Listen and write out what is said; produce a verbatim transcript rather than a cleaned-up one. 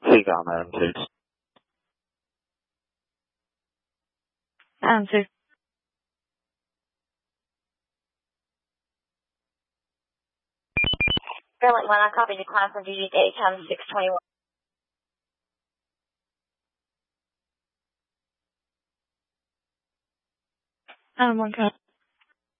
Take on that, please. Answer. Fairlight one, I copied the climb from duty to H M six twenty-one. Um, one copy.